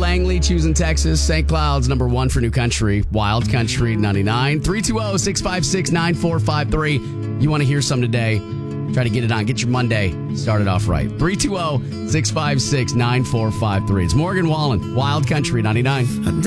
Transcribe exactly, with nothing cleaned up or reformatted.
Langley choosing Texas. Saint Cloud's number one for New Country. Wild Country ninety-nine. three two zero, six five six, nine four five three. You want to hear some today? Try to get it on. Get your Monday started off right. three two zero, six five six, nine four five three. It's Morgan Wallen. Wild Country ninety-nine.